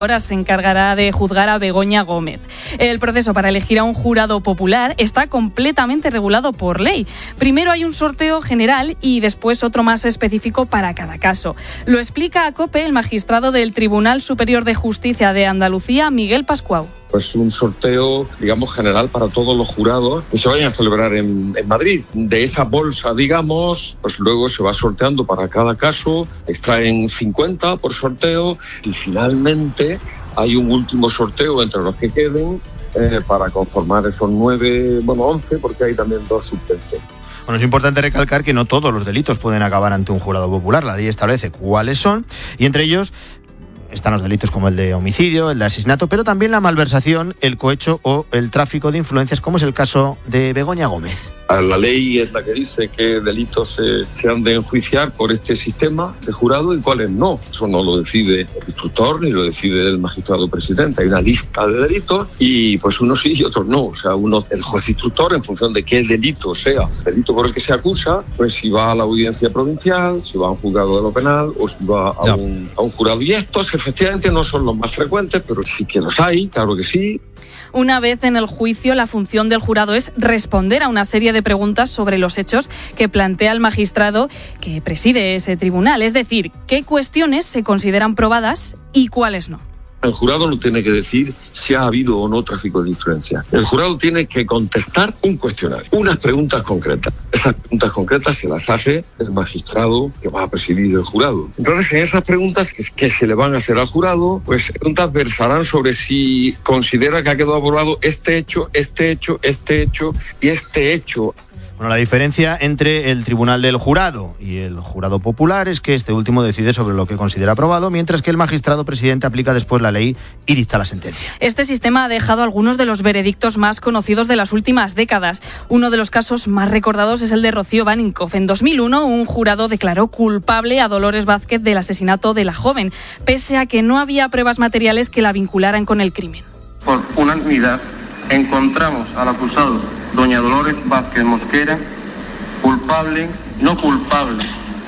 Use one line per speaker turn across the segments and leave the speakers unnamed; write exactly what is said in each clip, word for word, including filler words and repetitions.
Ahora se encargará de juzgar a Begoña Gómez. El proceso para elegir a un jurado popular está completamente regulado por ley. Primero hay un sorteo general y después otro más específico para cada caso. Lo explica a COPE el magistrado del Tribunal Superior de Justicia de Andalucía, Miguel Pascual.
Pues un sorteo, digamos, general para todos los jurados que se vayan a celebrar en, en Madrid. De esa bolsa, digamos, pues luego se va sorteando para cada caso, extraen cincuenta por sorteo y finalmente hay un último sorteo entre los que queden eh, para conformar esos nueve, bueno, once, porque hay también dos suplentes.
Bueno, es importante recalcar que no todos los delitos pueden acabar ante un jurado popular. La ley establece cuáles son y entre ellos están los delitos como el de homicidio, el de asesinato, pero también la malversación, el cohecho o el tráfico de influencias, como es el caso de Begoña Gómez.
La ley es la que dice qué delitos se, se han de enjuiciar por este sistema de jurado y cuáles no. Eso no lo decide el instructor ni lo decide el magistrado presidente. Hay una lista de delitos y pues unos sí y otros no. O sea, uno, el juez instructor, en función de qué delito sea, el delito por el que se acusa, pues si va a la audiencia provincial, si va a un juzgado de lo penal o si va a, un, a un jurado. Y estos efectivamente no son los más frecuentes, pero sí que los hay, claro que sí.
Una vez en el juicio, la función del jurado es responder a una serie de preguntas sobre los hechos que plantea el magistrado que preside ese tribunal. Es decir, qué cuestiones se consideran probadas y cuáles no.
El jurado no tiene que decir si ha habido o no tráfico de influencia. El jurado tiene que contestar un cuestionario, unas preguntas concretas. Esas preguntas concretas se las hace el magistrado que va a presidir el jurado. Entonces, en esas preguntas que, que se le van a hacer al jurado, pues preguntas versarán sobre si considera que ha quedado aprobado este hecho, este hecho, este hecho y este hecho.
Bueno, la diferencia entre el tribunal del jurado y el jurado popular es que este último decide sobre lo que considera aprobado, mientras que el magistrado presidente aplica después la ley y dicta la sentencia.
Este sistema ha dejado algunos de los veredictos más conocidos de las últimas décadas. Uno de los casos más recordados es el de Rocío Baninkoff. En dos mil uno, un jurado declaró culpable a Dolores Vázquez del asesinato de la joven, pese a que no había pruebas materiales que la vincularan con el crimen.
Por unanimidad, encontramos al acusado, doña Dolores Vázquez Mosquera, culpable, no culpable,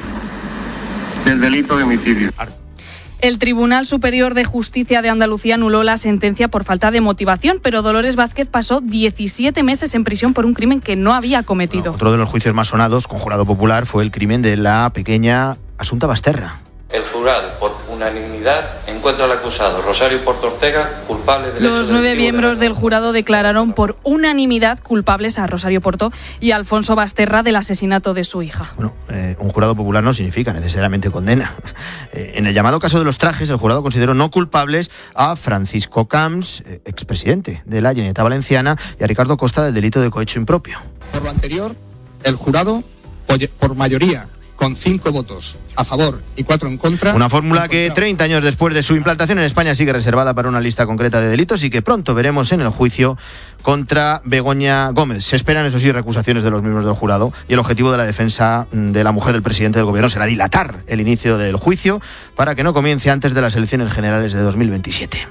del delito de homicidio.
El Tribunal Superior de Justicia de Andalucía anuló la sentencia por falta de motivación, pero Dolores Vázquez pasó diecisiete meses en prisión por un crimen que no había cometido.
Bueno, otro de los juicios más sonados con jurado popular fue el crimen de la pequeña Asunta Basterra.
El jurado, por unanimidad, encuentra al acusado, Rosario Porto Ortega, culpable del hecho.
Los nueve miembros del jurado declararon por unanimidad culpables a Rosario Porto y a Alfonso Basterra del asesinato de su hija.
Bueno, eh, un jurado popular no significa necesariamente condena. Eh, en el llamado caso de los trajes, el jurado consideró no culpables a Francisco Camps, eh, expresidente de la Generalitat Valenciana, y a Ricardo Costa del delito de cohecho impropio.
Por lo anterior, el jurado, por mayoría, con cinco votos a favor y cuatro en contra.
Una fórmula que treinta años después de su implantación en España sigue reservada para una lista concreta de delitos y que pronto veremos en el juicio contra Begoña Gómez. Se esperan, eso sí, recusaciones de los miembros del jurado y el objetivo de la defensa de la mujer del presidente del gobierno será dilatar el inicio del juicio para que no comience antes de las elecciones generales de dos mil veintisiete.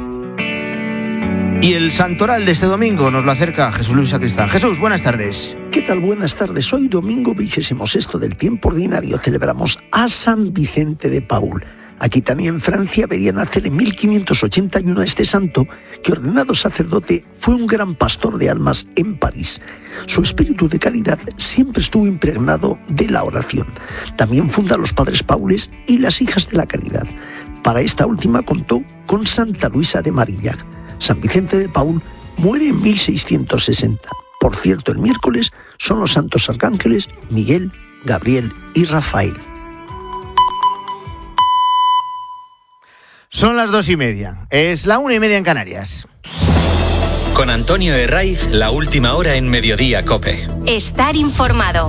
Y el santoral de este domingo nos lo acerca Jesús Luis Sacristán. Jesús, buenas tardes.
¿Qué tal? Buenas tardes. Hoy domingo vigésimo sexto del tiempo ordinario celebramos a San Vicente de Paul. Aquitania, en Francia, vería nacer en mil quinientos ochenta y uno a este santo que, ordenado sacerdote, fue un gran pastor de almas en París. Su espíritu de caridad siempre estuvo impregnado de la oración. También funda los Padres Paules y las Hijas de la Caridad. Para esta última contó con Santa Luisa de Marillac. San Vicente de Paul muere en mil seiscientos sesenta. Por cierto, el miércoles son los santos arcángeles Miguel, Gabriel y Rafael.
Son las dos y media. Es la una y media en Canarias.
Con Antonio Herraiz, la última hora en Mediodía COPE.
Estar informado.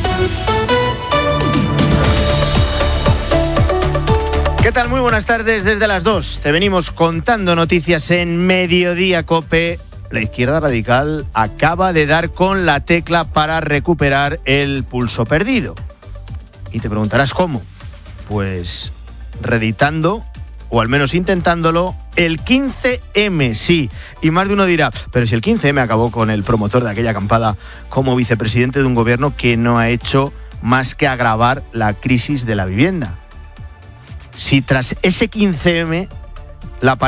¿Qué tal? Muy buenas tardes. Desde las dos te venimos contando noticias en Mediodía COPE. La izquierda radical acaba de dar con la tecla para recuperar el pulso perdido. Y te preguntarás cómo. Pues reeditando, o al menos intentándolo, el quince eme, sí. Y más de uno dirá, pero si el quince eme acabó con el promotor de aquella acampada como vicepresidente de un gobierno que no ha hecho más que agravar la crisis de la vivienda. Si tras ese quince eme la